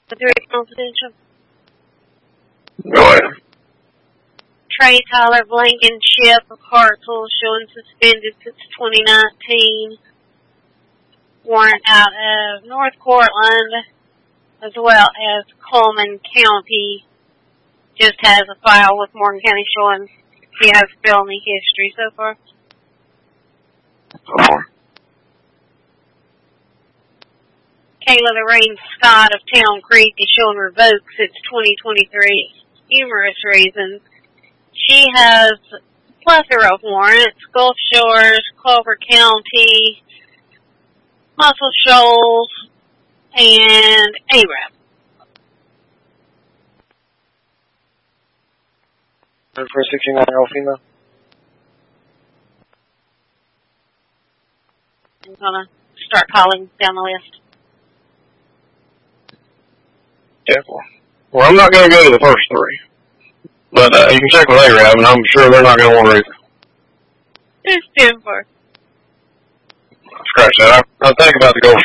3 confidential. Go ahead. Trey Tyler Blankenship of Hartsville showing suspended since 2019. Warrant out of North Cortland, as well as Coleman County, just has a file with Morgan County showing he has felony history so far. Kayla Lorraine Scott of Town Creek is showing revoked since 2023. Numerous reasons. She has a plethora of warrants: Gulf Shores, Culver County, Muscle Shoals, and Arab. For a 69-year-old female? I'm gonna start calling down the list. Yeah. Well, I'm not gonna go to the first 3. But you can check with Arab, and I'm sure they're not gonna want to either. Who's 10 for? Scratch that. I think about the Gulf